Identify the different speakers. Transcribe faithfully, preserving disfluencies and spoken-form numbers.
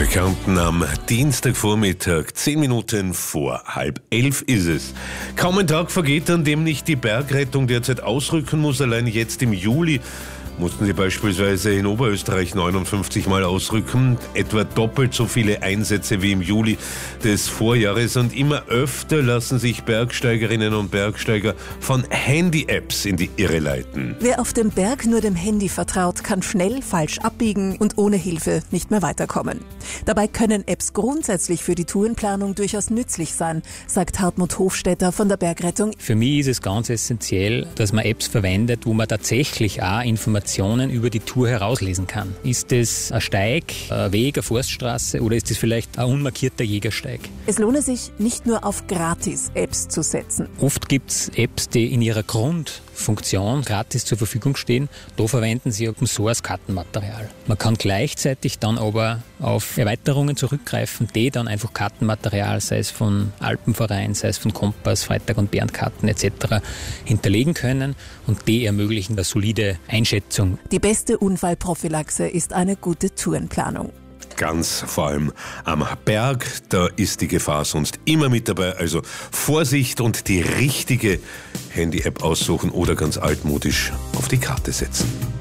Speaker 1: Radio Kärnten am Dienstagvormittag, zehn Minuten vor halb elf ist es. Kaum ein Tag vergeht, an dem nicht die Bergrettung derzeit ausrücken muss. Allein jetzt im Juli mussten sie beispielsweise in Oberösterreich neunundfünfzig Mal ausrücken, etwa doppelt so viele Einsätze wie im Juli des Vorjahres. Und immer öfter lassen sich Bergsteigerinnen und Bergsteiger von Handy-Apps in die Irre leiten.
Speaker 2: Wer auf dem Berg nur dem Handy vertraut, kann schnell falsch abbiegen und ohne Hilfe nicht mehr weiterkommen. Dabei können Apps grundsätzlich für die Tourenplanung durchaus nützlich sein, sagt Hartmut Hofstetter von der Bergrettung.
Speaker 3: Für mich ist es ganz essentiell, dass man Apps verwendet, wo man tatsächlich auch Informationen über die Tour herauslesen kann. Ist es ein Steig, ein Weg, eine Forststraße oder ist es vielleicht ein unmarkierter Jägersteig?
Speaker 2: Es lohne sich, nicht nur auf Gratis-Apps zu setzen.
Speaker 3: Oft gibt es Apps, die in ihrer Grundfunktion gratis zur Verfügung stehen. Da verwenden sie Open Source Kartenmaterial. Man kann gleichzeitig dann aber auf Erweiterungen zurückgreifen, die dann einfach Kartenmaterial, sei es von Alpenverein, sei es von Kompass, Freitag und Berndkarten et cetera hinterlegen können und die ermöglichen eine solide Einschätzung.
Speaker 2: Die beste Unfallprophylaxe ist eine gute Tourenplanung.
Speaker 1: Ganz vor allem am Berg, da ist die Gefahr sonst immer mit dabei. Also Vorsicht und die richtige Handy-App aussuchen oder ganz altmodisch auf die Karte setzen.